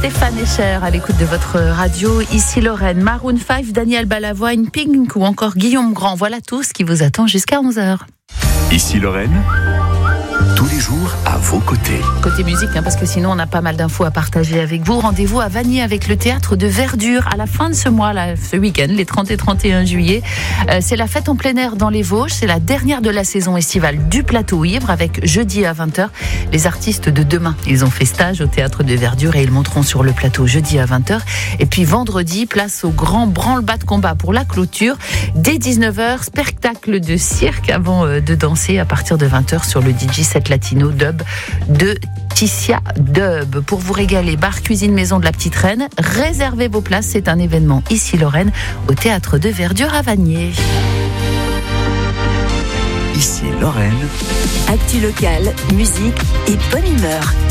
Stéphane Escher à l'écoute de votre radio. Ici Lorraine, Maroon 5, Daniel Balavoine, Pink ou encore Guillaume Grand. Voilà tout ce qui vous attend jusqu'à 11h. Ici Lorraine, tous les jours à vos côtés. Côté musique, parce que sinon on a pas mal d'infos à partager avec vous. Rendez-vous à Vanier avec le Théâtre de Verdure à la fin de ce mois, là, ce week-end, les 30 et 31 juillet. C'est la fête en plein air dans les Vosges. C'est la dernière de la saison estivale du Plateau Ivre avec jeudi à 20h. Les artistes de demain, ils ont fait stage au Théâtre de Verdure et ils monteront sur le plateau jeudi à 20h. Et puis vendredi, place au grand branle-bas de combat pour la clôture. Dès 19h, spectacle de cirque avant de danser à partir de 20h sur le DJ set latino dub de Ticia Dub. Pour vous régaler, bar, cuisine, maison de la Petite Reine, réservez vos places. C'est un événement ici Lorraine au Théâtre de Verdure à Vanier. Ici Lorraine. Actu locale, musique et bonne humeur.